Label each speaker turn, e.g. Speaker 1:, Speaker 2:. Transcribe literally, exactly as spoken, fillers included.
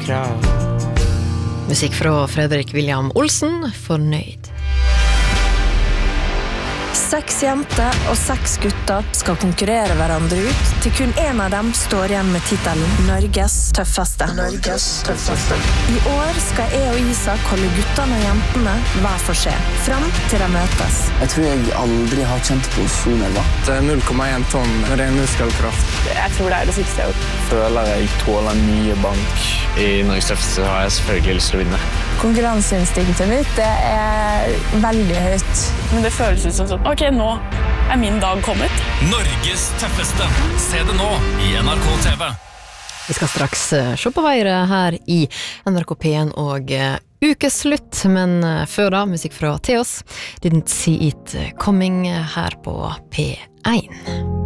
Speaker 1: krav.
Speaker 2: Musikk fra Fredrik William Olsen, Fornøyd.
Speaker 3: Seks jenter og seks gutter skal konkurrere hverandre ut, til kun en av dem står igjen med titelen Norges tøffeste. Norges tøffeste. I år skal jeg og Isak holde guttene og jentene hver for seg, frem til de møtes.
Speaker 4: Jeg tror jeg aldri har kjent på så nerver.
Speaker 1: Det er null komma én tonn med ren muskelkraft.
Speaker 5: Jeg tror det er det siste jeg har gjort.
Speaker 4: Føler jeg tåler mye bank.
Speaker 6: I Norges tøffeste har jeg selvfølgelig lyst til å vinne.
Speaker 5: Konkurranseinstinktet mitt, det er veldig høyt. Men det føles ut som sånn, ok, nå er min dag kommet.
Speaker 7: Norges tøffeste. Se det nå i N R K T V.
Speaker 2: Vi skal straks se på været her i N R K P en og uh, ukeslutt, men uh, før da, musikk fra Theos. Didn't see it coming her på P en.